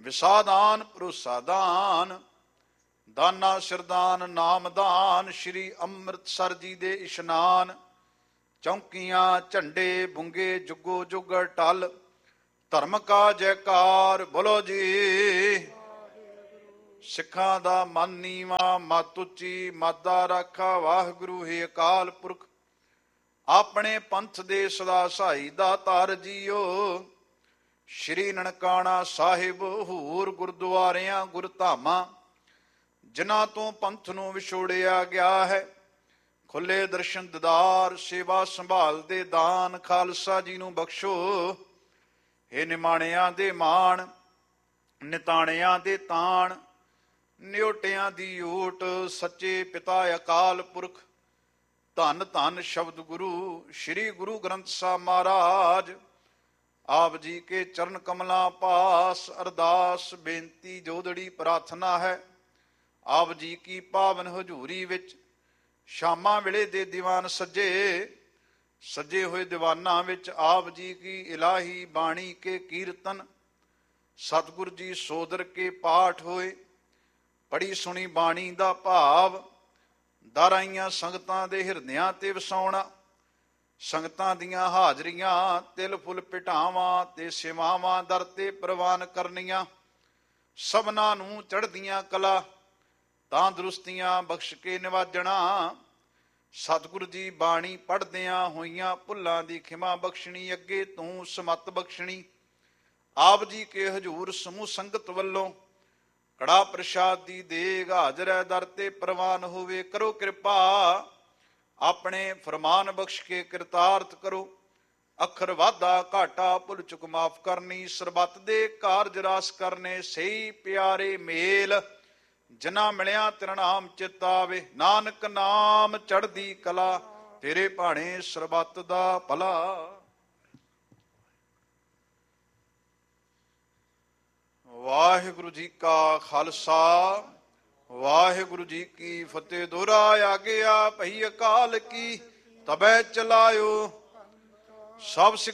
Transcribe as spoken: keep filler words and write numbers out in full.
ਵਿਸਾਦਾਨ ਭਰੋਸਾਦਾਨ, ਦਾਨਾ ਸ਼ਰਦਾਨ ਨਾਮਦਾਨ। ਸ਼੍ਰੀ ਅੰਮ੍ਰਿਤਸਰ ਜੀ ਦੇ ਇਸ਼ਨਾਨ, ਚੌਂਕੀਆਂ ਝੰਡੇ ਬੁੰਗੇ ਜੁਗੋ ਜੁਗ ਟਲ। ਧਰਮ ਕਾ ਜੈਕਾਰ ਬੋਲੋ ਜੀ। ਸਿੱਖਾਂ ਦਾ ਮਨ ਨੀਵਾਂ ਮਤ ਉੱਚੀ, ਮਾਦਾ ਰਾਖਾ ਵਾਹਿਗੁਰੂ ਹੈ ਅਕਾਲ ਪੁਰਖ। ਆਪਣੇ ਪੰਥ ਦੇ ਸਦਾ ਸਹਾਈ ਦਾ ਧਾਰ ਜੀਓ। ਸ਼੍ਰੀ ਨਨਕਾਣਾ ਸਾਹਿਬ ਹੂਰ ਗੁਰਦੁਆਰਿਆਂ ਗੁਰਧਾਮਾਂ, ਜਿਨ੍ਹਾਂ ਤੋਂ ਪੰਥ ਨੂੰ ਵਿਛੋੜਿਆ ਗਿਆ ਹੈ। ਖੁੱਲੇ ਦਰਸ਼ਨ ਦਿਦਾਰ, ਸੇਵਾ ਸੰਭਾਲ ਦੇ ਦਾਨ, ਖਾਲਸਾ ਜੀ ਨੂੰ ਬਖਸ਼ੋ। ਇਹ ਨਿਮਾਣਿਆਂ ਦੇ ਮਾਣ, ਨਿਤਾਣਿਆਂ ਦੇ ਤਾਣ, ਨਿਓਟਿਆਂ ਦੀ ਓਟ, ਸੱਚੇ ਪਿਤਾ ਅਕਾਲ ਪੁਰਖ। ਧੰਨ ਧੰਨ ਸ਼ਬਦ ਗੁਰੂ ਸ਼੍ਰੀ ਗੁਰੂ ਗ੍ਰੰਥ ਸਾਹਿਬ ਮਹਾਰਾਜ। ਆਪ ਜੀ ਕੇ ਚਰਨ ਕਮਲਾਂ ਪਾਸ ਅਰਦਾਸ ਬੇਨਤੀ ਜੋਦੜੀ ਪ੍ਰਾਰਥਨਾ ਹੈ। ਆਪ ਜੀ ਕੀ ਪਾਵਨ ਹਜ਼ੂਰੀ ਵਿੱਚ ਸ਼ਾਮਾਂ ਵੇਲੇ ਦੇ ਦੀਵਾਨ ਸੱਜੇ ਸੱਜੇ ਹੋਏ ਦੀਵਾਨਾਂ ਵਿੱਚ ਆਪ ਜੀ ਕੀ ਇਲਾਹੀ ਬਾਣੀ ਕੇ ਕੀਰਤਨ, ਸਤਿਗੁਰ ਜੀ ਸੋਦਰ ਕੇ ਪਾਠ ਹੋਏ। ਪੜੀ ਸੁਣੀ ਬਾਣੀ ਦਾ ਭਾਵ ਦਰ ਆਈਆਂ ਸੰਗਤਾਂ ਦੇ ਹਿਰਦਿਆਂ ਤੇ ਵਸਾਉਣਾ। ਸੰਗਤਾਂ ਦੀਆਂ ਹਾਜ਼ਰੀਆਂ, ਤਿਲ ਫੁੱਲ ਪਿਟਾਵਾਂ ਤੇ ਸੇਵਾਵਾਂ ਦਰ ਤੇ ਪ੍ਰਵਾਨ ਕਰਨੀਆਂ। ਸਭਨਾਂ ਨੂੰ ਚੜ੍ਹਦੀਆਂ ਕਲਾ ਤੰਦਰੁਸਤੀਆਂ ਬਖਸ਼ ਕੇ ਨਿਵਾਜਣਾ। ਸਤਿਗੁਰੂ ਜੀ ਬਾਣੀ ਪੜ੍ਹਦਿਆਂ ਹੋਈਆਂ ਭੁੱਲਾਂ ਦੀ ਖਿਮਾ ਬਖਸ਼ਣੀ, ਅੱਗੇ ਤੂੰ ਸਮੱਤ ਬਖਸ਼ਣੀ। ਆਪ ਜੀ ਕੇ ਹਜ਼ੂਰ ਸਮੂਹ ਸੰਗਤ ਵੱਲੋਂ ਕੜਾ ਪ੍ਰਸ਼ਾਦ ਦੀ ਦੇਗ ਹਾਜ਼ਰ ਹੈ, ਦਰ ਤੇ ਪ੍ਰਵਾਨ ਹੋਵੇ। ਕਰੋ ਕਿਰਪਾ ਆਪਣੇ ਫਰਮਾਨ ਬਖਸ਼ ਕੇ ਕਿਰਤਾਰਥ ਕਰੋ। ਅੱਖਰ ਵਾਧਾ ਘਾਟਾ ਭੁੱਲ ਚੁੱਕ ਮਾਫ ਕਰਨੀ, ਸਰਬੱਤ ਦੇ ਕਾਰਜ ਰਾਸ ਕਰਨੇ। ਸਹੀ ਪਿਆਰੇ ਮੇਲ ਜਿਨ੍ਹਾਂ ਮਿਲਿਆ ਤੇਰਾ ਨਾਮ ਚਿਤ ਆਵੇ। ਨਾਨਕ ਨਾਮ ਚੜ੍ਹਦੀ ਕਲਾ, ਤੇਰੇ ਭਾਣੇ ਸਰਬੱਤ ਦਾ ਭਲਾ। ਵਾਹਿਗੁਰੂ ਜੀ ਕਾ ਖਾਲਸਾ, ਵਾਹਿਗੁਰੂ ਜੀ ਕੀ ਫਤਿਹ। ਦੋਹਰਾ ਆਗਿਆ ਭਈ ਅਕਾਲ ਕੀ, ਤਬੈ ਚਲਾਇਓ। ਸਭ ਸਿੱਖ